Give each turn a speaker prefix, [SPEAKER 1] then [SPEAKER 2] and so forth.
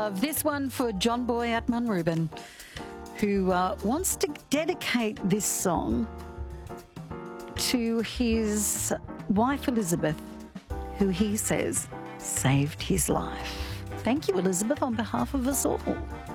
[SPEAKER 1] This one for John Boy Atman Rubin, who wants to dedicate this song to his wife Elizabeth, who he says saved his life. Thank you, Elizabeth, on behalf of us all.